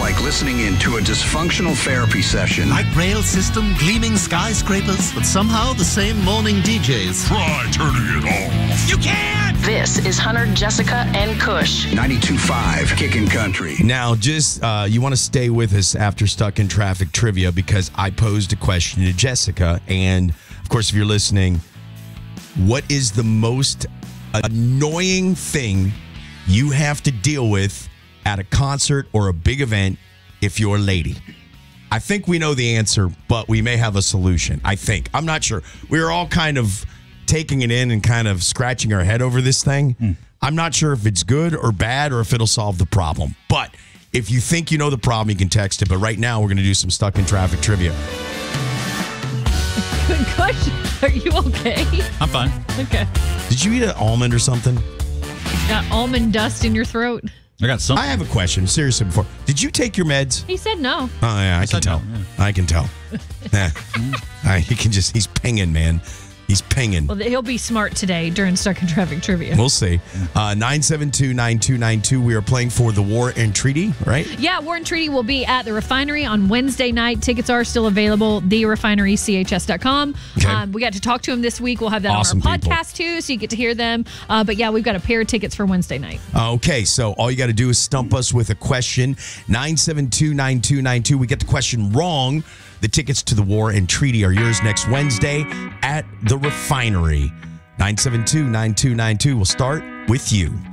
like listening into a dysfunctional therapy session. Light rail system, gleaming skyscrapers, but somehow the same morning DJs. Try turning it off. You can't! This is Hunter, Jessica, and Kush. 92.5 Kickin' Country. Now, just you want to stay with us after Stuck in Traffic Trivia because I posed a question to Jessica. And, of course, if you're listening, what is the most annoying thing you have to deal with at a concert or a big event if you're a lady? I think we know the answer, but we may have a solution. I think. I'm not sure. We're all kind of taking it in and kind of scratching our head over this thing. I'm not sure if it's good or bad or if it'll solve the problem. But if you think you know the problem, you can text it. But right now, we're going to do some Stuck in Traffic Trivia. Good question. Are you okay? I'm fine. Okay. Did you eat an almond or something? Got almond dust in your throat? I got something. I have a question, seriously, before. Did you take your meds? He said no. Oh, yeah, I can tell. no, yeah. I can tell. He can just, he's pinging, man. He's pinging. Well, he'll be smart today during Stuck in Traffic Trivia. We'll see. 972-9292. We are playing for the War and Treaty, right? Yeah, War and Treaty will be at the Refinery on Wednesday night. Tickets are still available. TheRefineryCHS.com. Okay. We got to talk to him this week. We'll have that Awesome on our people. podcast too, so you get to hear them. But yeah, we've got a pair of tickets for Wednesday night. Okay, so all you got to do is stump us with a question. 972-9292. We get the question wrong. The tickets to the War and Treaty are yours next Wednesday at the Refinery. 972-9292. We'll start with you.